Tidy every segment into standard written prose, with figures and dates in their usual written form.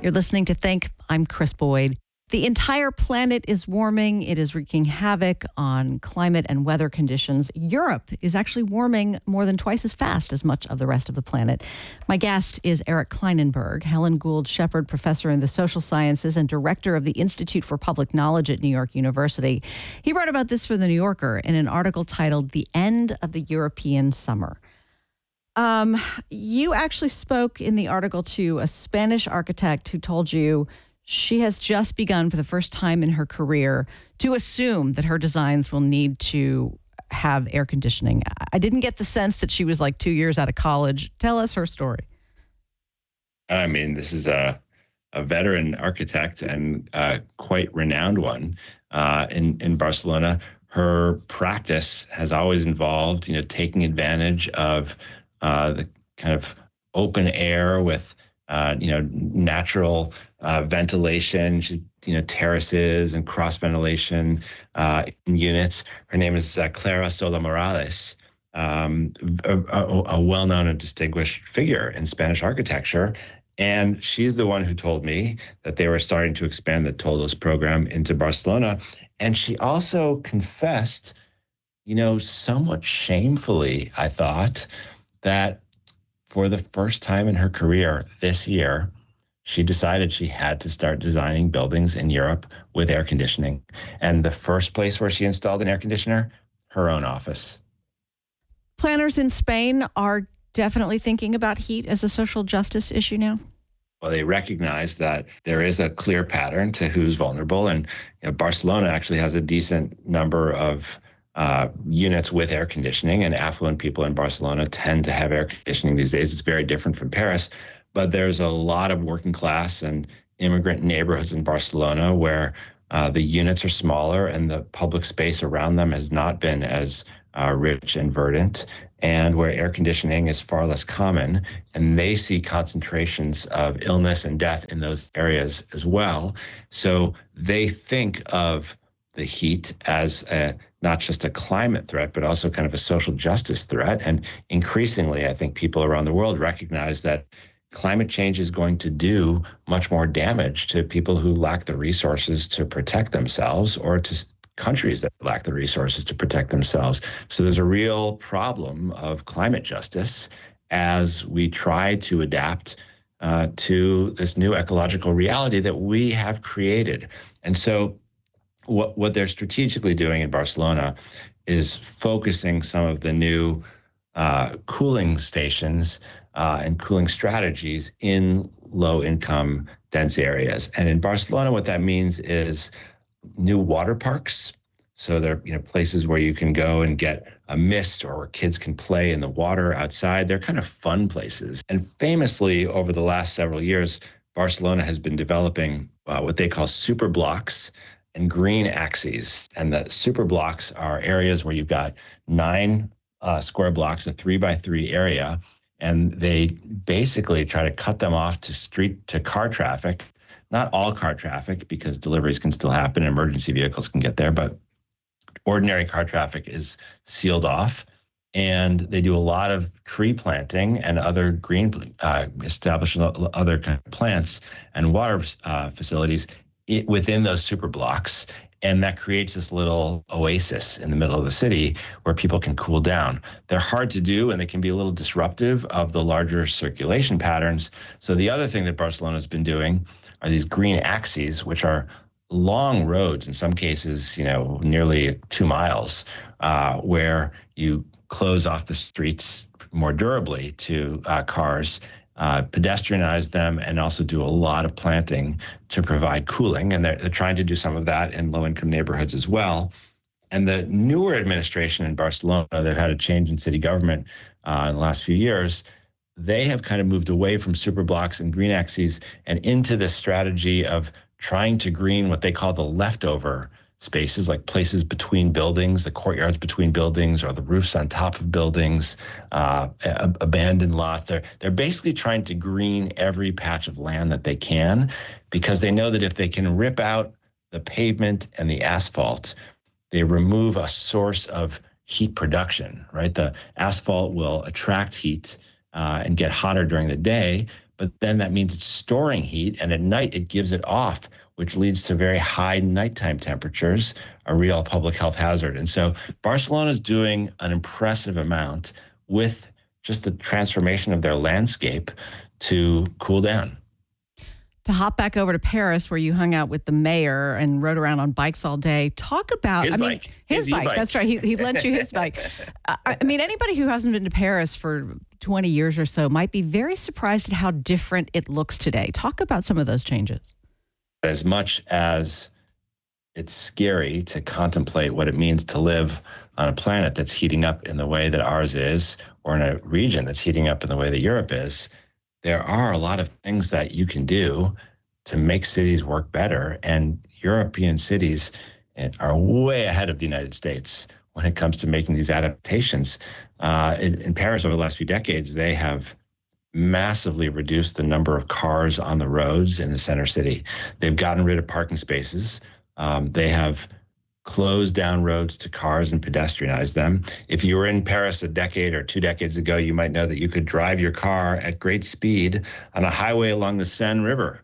You're listening to Think. I'm Chris Boyd. The entire planet is warming. It is wreaking havoc on climate and weather conditions. Europe is actually warming more than twice as fast as much of the rest of the planet. My guest is Eric Klinenberg, Helen Gould Shepard Professor in the Social Sciences and Director of the Institute for Public Knowledge at New York University. He wrote about this for The New Yorker in an article titled The End of the European Summer. You actually spoke in the article to a Spanish architect who told you she has just begun for the first time in her career to assume that her designs will need to have air conditioning. I didn't get the sense that she was like 2 years out of college. Tell us her story. I mean, this is a veteran architect and quite renowned one in Barcelona. Her practice has always involved, taking advantage of the kind of open air with natural ventilation, terraces and cross ventilation in units. Her name is Clara Sola Morales, a well-known and distinguished figure in Spanish architecture. And she's the one who told me that they were starting to expand the Toldos program into Barcelona. And she also confessed, somewhat shamefully, I thought, that for the first time in her career this year, she decided she had to start designing buildings in Europe with air conditioning. And the first place where she installed an air conditioner, her own office. Planners in Spain are definitely thinking about heat as a social justice issue now. Well, they recognize that there is a clear pattern to who's vulnerable. And Barcelona actually has a decent number of units with air conditioning, and affluent people in Barcelona tend to have air conditioning these days. It's very different from Paris, but there's a lot of working class and immigrant neighborhoods in Barcelona where the units are smaller and the public space around them has not been as rich and verdant, and where air conditioning is far less common. And they see concentrations of illness and death in those areas as well. So they think of the heat as not just a climate threat, but also kind of a social justice threat. And increasingly, I think people around the world recognize that climate change is going to do much more damage to people who lack the resources to protect themselves, or to countries that lack the resources to protect themselves. So there's a real problem of climate justice as we try to adapt to this new ecological reality that we have created. And so what they're strategically doing in Barcelona is focusing some of the new cooling stations and cooling strategies in low-income, dense areas. And in Barcelona, what that means is new water parks. So they're places where you can go and get a mist, or where kids can play in the water outside. They're kind of fun places. And famously, over the last several years, Barcelona has been developing what they call super blocks and green axes. And the super blocks are areas where you've got 9 square blocks, a 3x3 area, and they basically try to cut them off to car traffic. Not all car traffic, because deliveries can still happen, emergency vehicles can get there, but ordinary car traffic is sealed off. And they do a lot of tree planting and other green, establishing other kind of plants and water facilities within those super blocks. And that creates this little oasis in the middle of the city where people can cool down. They're hard to do, and they can be a little disruptive of the larger circulation patterns. So the other thing that Barcelona's been doing are these green axes, which are long roads, in some cases, nearly 2 miles, where you close off the streets more durably to cars, pedestrianize them, and also do a lot of planting to provide cooling. And they're trying to do some of that in low-income neighborhoods as well. And the newer administration in Barcelona, they've had a change in city government in the last few years. They have kind of moved away from super blocks and green axes and into this strategy of trying to green what they call the leftover spaces, like places between buildings, the courtyards between buildings, or the roofs on top of buildings, abandoned lots. They're basically trying to green every patch of land that they can, because they know that if they can rip out the pavement and the asphalt, they remove a source of heat production, right? The asphalt will attract heat and get hotter during the day, but then that means it's storing heat, and at night it gives it off, which leads to very high nighttime temperatures, a real public health hazard. And so Barcelona is doing an impressive amount with just the transformation of their landscape to cool down. To hop back over to Paris, where you hung out with the mayor and rode around on bikes all day, talk about his bike. His bike. That's right. He lent you his bike. I mean, anybody who hasn't been to Paris for 20 years or so might be very surprised at how different it looks today. Talk about some of those changes. As much as it's scary to contemplate what it means to live on a planet that's heating up in the way that ours is, or in a region that's heating up in the way that Europe is, there are a lot of things that you can do to make cities work better. And European cities are way ahead of the United States when it comes to making these adaptations. In Paris, over the last few decades, they have massively reduced the number of cars on the roads in the center city. They've gotten rid of parking spaces. They have closed down roads to cars and pedestrianized them. If you were in Paris a decade or 2 decades ago, you might know that you could drive your car at great speed on a highway along the Seine River.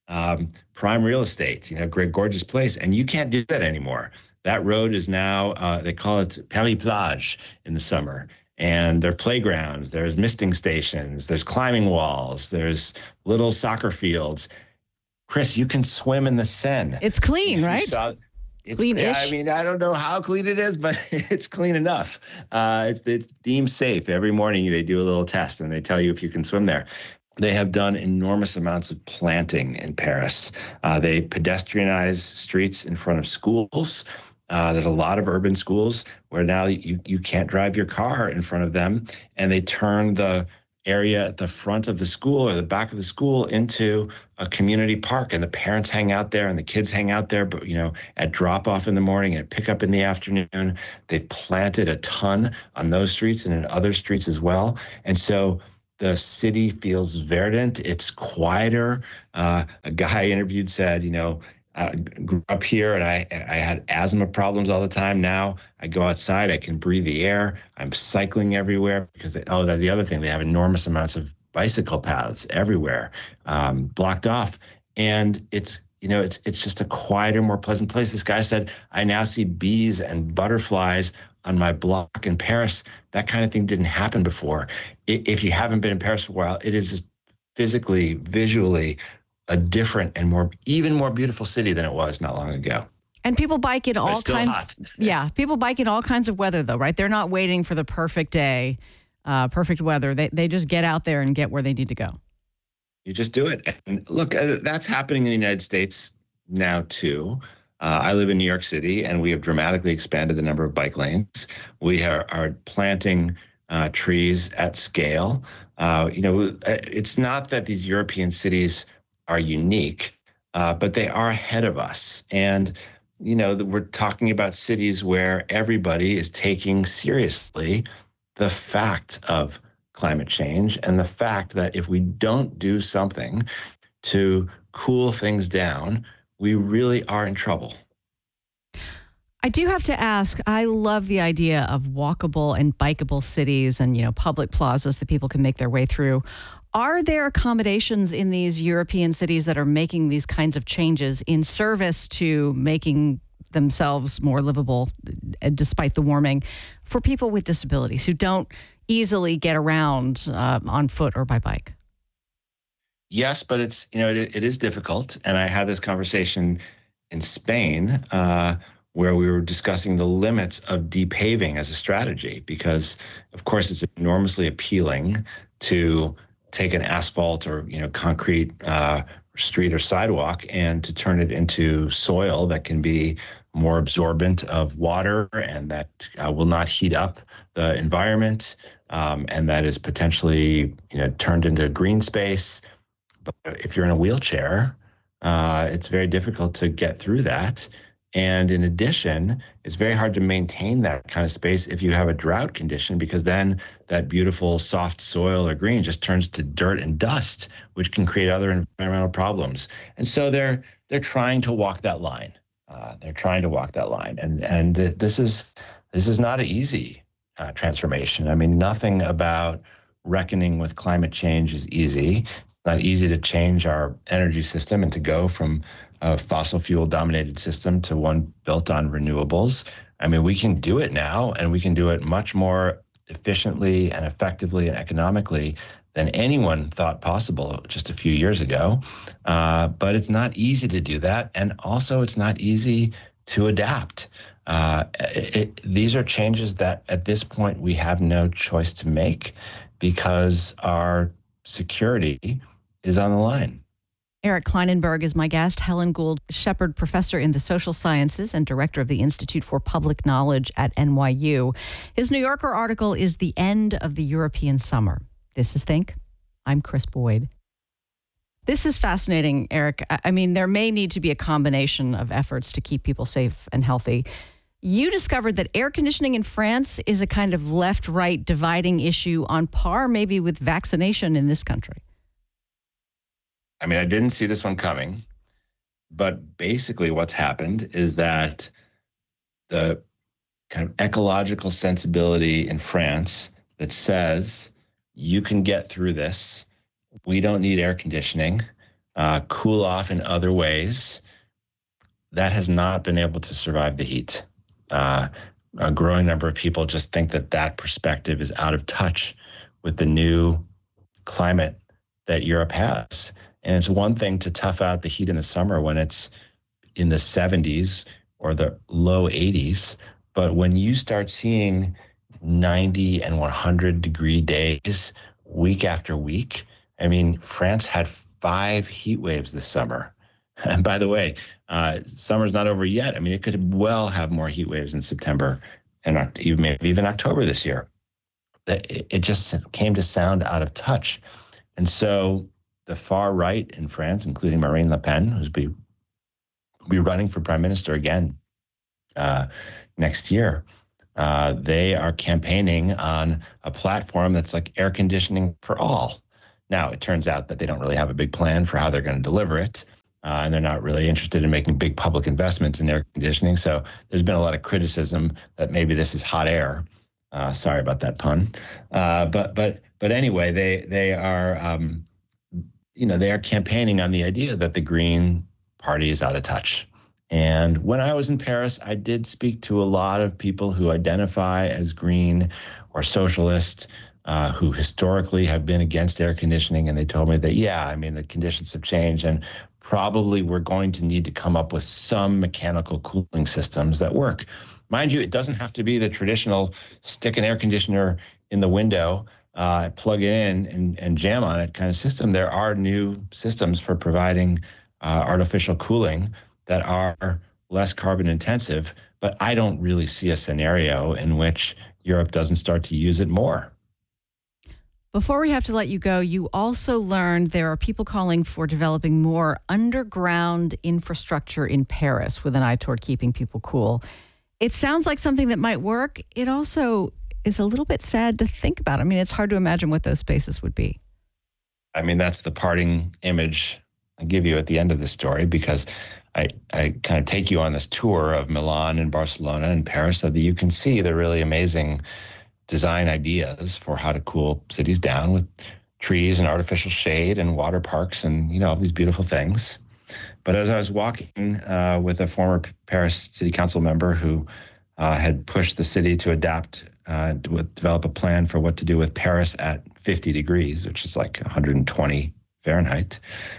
Prime real estate, great, gorgeous place. And you can't do that anymore. That road is now, they call it Paris Plage in the summer. And there are playgrounds, there's misting stations, there's climbing walls, there's little soccer fields. Chris, you can swim in the Seine. It's clean, right? It's clean-ish. I mean, I don't know how clean it is, but it's clean enough. It's deemed safe. Every morning they do a little test and they tell you if you can swim there. They have done enormous amounts of planting in Paris. They pedestrianize streets in front of schools. There's a lot of urban schools where now you can't drive your car in front of them, and they turn the area at the front of the school or the back of the school into a community park, and the parents hang out there and the kids hang out there, but at drop off in the morning and pick up in the afternoon. They've planted a ton on those streets and in other streets as well. And so the city feels verdant. It's quieter. A guy I interviewed said, I grew up here and I had asthma problems all the time. Now I go outside, I can breathe the air. I'm cycling everywhere because that's the other thing. They have enormous amounts of bicycle paths everywhere, blocked off. And it's just a quieter, more pleasant place. This guy said, I now see bees and butterflies on my block in Paris. That kind of thing didn't happen before. If you haven't been in Paris for a while, it is just physically, visually a different and even more beautiful city than it was not long ago. And people bike in all kinds. Hot. Yeah, people bike in all kinds of weather, though, right? They're not waiting for the perfect day, perfect weather. They just get out there and get where they need to go. You just do it. And look, that's happening in the United States now too. I live in New York City, and we have dramatically expanded the number of bike lanes. We are planting trees at scale. It's not that these European cities are unique, but they are ahead of us. And, we're talking about cities where everybody is taking seriously the fact of climate change and the fact that if we don't do something to cool things down, we really are in trouble. I do have to ask, I love the idea of walkable and bikeable cities and, public plazas that people can make their way through. Are there accommodations in these European cities that are making these kinds of changes in service to making themselves more livable, despite the warming, for people with disabilities who don't easily get around on foot or by bike? Yes, but it's it is difficult. And I had this conversation in Spain where we were discussing the limits of depaving as a strategy, because of course it's enormously appealing to take an asphalt or concrete street or sidewalk and to turn it into soil that can be more absorbent of water and that will not heat up the environment, and that is potentially turned into green space. But if you're in a wheelchair, it's very difficult to get through that. And in addition, it's very hard to maintain that kind of space if you have a drought condition, because then that beautiful soft soil or green just turns to dirt and dust, which can create other environmental problems. And so they're trying to walk that line. And this is not an easy transformation. I mean, nothing about reckoning with climate change is easy. Not easy to change our energy system and to go from a fossil fuel dominated system to one built on renewables. I mean, we can do it now, and we can do it much more efficiently and effectively and economically than anyone thought possible just a few years ago. But it's not easy to do that. And also, it's not easy to adapt. These are changes that at this point we have no choice to make because our security is on the line. Eric Kleinenberg is my guest. Helen Gould Shepard, professor in the social sciences and director of the Institute for Public Knowledge at NYU. His New Yorker article is The End of the European Summer. This is Think. I'm Chris Boyd. This is fascinating, Eric. I mean, there may need to be a combination of efforts to keep people safe and healthy. You discovered that air conditioning in France is a kind of left-right dividing issue on par maybe with vaccination in this country. I mean, I didn't see this one coming, but basically what's happened is that the kind of ecological sensibility in France that says you can get through this, we don't need air conditioning, cool off in other ways, that has not been able to survive the heat. A growing number of people just think that that perspective is out of touch with the new climate that Europe has. And it's one thing to tough out the heat in the summer when it's in the 70s or the low 80s. But when you start seeing 90 and 100 degree days week after week, I mean, France had 5 heat waves this summer. And by the way, summer's not over yet. I mean, it could well have more heat waves in September and maybe even October this year. It just came to sound out of touch. And so the far right in France, including Marine Le Pen, who's be running for prime minister again next year, they are campaigning on a platform that's like air conditioning for all. Now, it turns out that they don't really have a big plan for how they're going to deliver it, and they're not really interested in making big public investments in air conditioning. So there's been a lot of criticism that maybe this is hot air. Sorry about that pun, but anyway, they are. They are campaigning on the idea that the Green Party is out of touch. And when I was in Paris, I did speak to a lot of people who identify as green or socialist, who historically have been against air conditioning. And they told me that, the conditions have changed and probably we're going to need to come up with some mechanical cooling systems that work. Mind you, it doesn't have to be the traditional stick an air conditioner in the window, plug it in and jam on it kind of system. There are new systems for providing artificial cooling that are less carbon intensive, but I don't really see a scenario in which Europe doesn't start to use it more. Before we have to let you go, you also learned there are people calling for developing more underground infrastructure in Paris with an eye toward keeping people cool. It sounds like something that might work. It also is a little bit sad to think about. I mean, it's hard to imagine what those spaces would be. I mean, that's the parting image I give you at the end of the story, because I kind of take you on this tour of Milan and Barcelona and Paris so that you can see the really amazing design ideas for how to cool cities down with trees and artificial shade and water parks and, all these beautiful things. But as I was walking with a former Paris City Council member who had pushed the city to develop a plan for what to do with Paris at 50 degrees, which is like 120 Fahrenheit.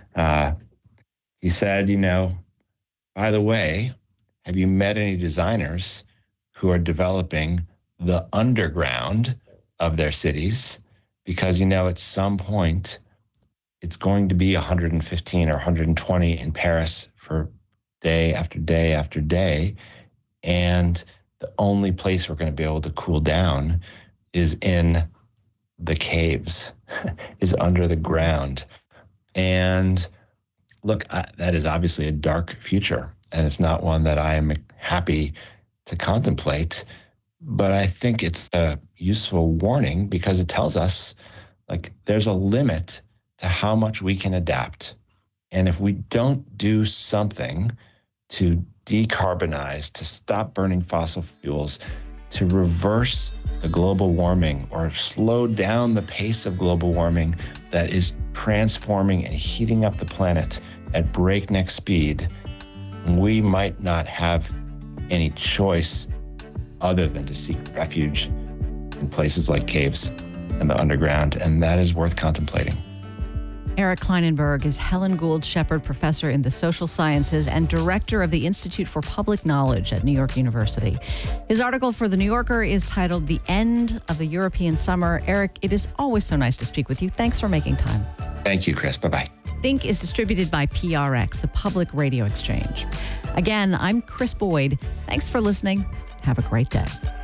He said, by the way, have you met any designers who are developing the underground of their cities? Because, at some point, it's going to be 115 or 120 in Paris for day after day after day. And the only place we're going to be able to cool down is in the caves, is under the ground. And look, that is obviously a dark future, and it's not one that I am happy to contemplate. But I think it's a useful warning because it tells us, there's a limit to how much we can adapt. And if we don't do something to decarbonize, to stop burning fossil fuels, to reverse the global warming or slow down the pace of global warming that is transforming and heating up the planet at breakneck speed, we might not have any choice other than to seek refuge in places like caves and the underground, and that is worth contemplating. Eric Klinenberg is Helen Gould Shepard Professor in the Social Sciences and Director of the Institute for Public Knowledge at New York University. His article for The New Yorker is titled The End of the European Summer. Eric, it is always so nice to speak with you. Thanks for making time. Thank you, Chris. Bye-bye. Think is distributed by PRX, the Public Radio Exchange. Again, I'm Chris Boyd. Thanks for listening. Have a great day.